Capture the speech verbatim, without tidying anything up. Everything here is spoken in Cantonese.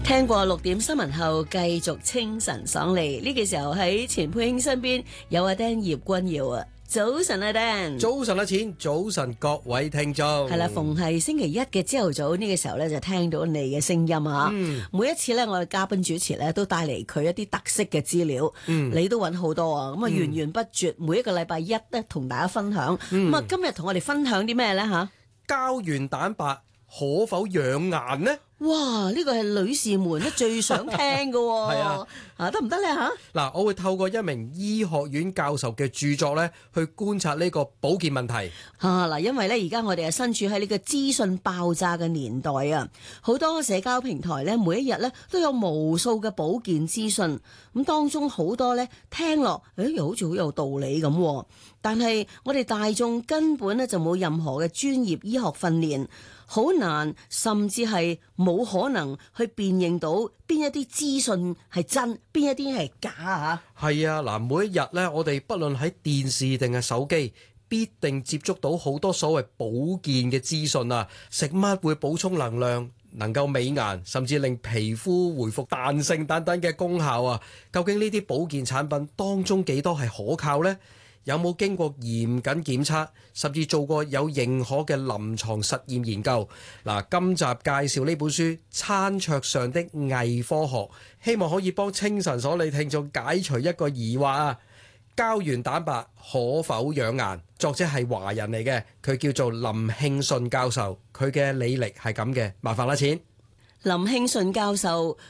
聽過六點新聞後，繼續清晨爽利。呢個時候喺錢佩卿身邊有阿 Dan 葉君耀啊，早晨啊 Dan， 早晨啊錢，早晨各位聽眾。 係啦，逢係星期一嘅朝頭早呢個時候咧，就聽到你嘅聲音啊。 嗯、 每一次咧，我哋嘉賓主持咧都帶嚟佢一啲特色嘅資料， 嗯、 你都揾好多啊。咁啊源源不絕，嗯、每一個禮拜一咧同大家分享。咁啊、嗯、今日同我哋分享啲咩咧吓？ 膠原蛋白可否養顏呢？ 哇！呢個係女士們咧最想聽嘅喎。 係啊， 啊得唔得咧嚇？ 嗱，我會透過一名醫學院教授嘅著作咧，去觀察呢個保健問題。 啊嗱，因為咧而家我哋係身處喺呢個資訊爆炸嘅年代啊，好多社交平台咧，每一日咧都有無數嘅保健資訊，咁當中好多咧聽落，誒又好似好有道理咁，但係我哋大眾根本咧就冇任何嘅專業醫學訓練。好難，甚至係冇可能去辨認到邊一啲資訊係真，邊一啲係假啊！ 係啊，嗱，每一日咧，我哋不論喺電視定係手機，必定接觸到好多所謂保健嘅資訊啊！食乜會補充能量，能夠美顏，甚至令皮膚回復彈性等等嘅功效啊！究竟呢啲保健產品當中幾多係可靠呢？有冇經過嚴謹檢測，甚至做過有認可嘅臨床實驗研究？嗱，今集介紹呢本書《餐桌上的偽科學》，希望可以幫清晨所理聽眾解除一個疑惑啊！膠原蛋白可否養顏？作者係華人嚟嘅，佢叫做林慶信教授，佢嘅履歷係咁嘅，麻煩啦錢。 林慶信教授